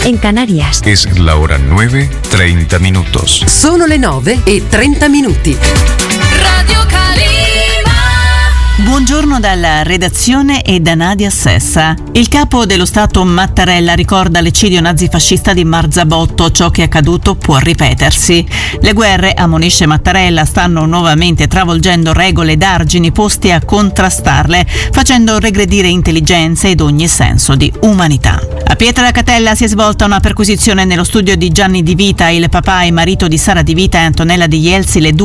en Canarias. Es la hora 9:30 minutos. Sono le 9:30. Radio Calima. Buongiorno dalla redazione e da Nadia Sessa. Il capo dello Stato Mattarella ricorda l'eccidio nazifascista di Marzabotto. Ciò che è accaduto può ripetersi. Le guerre, ammonisce Mattarella, stanno nuovamente travolgendo regole ed argini posti a contrastarle, facendo regredire intelligenze ed ogni senso di umanità. A Pietracatella si è svolta una perquisizione nello studio di Gianni Di Vita, il papà e marito di Sara Di Vita e Antonella Di Jelsi, le due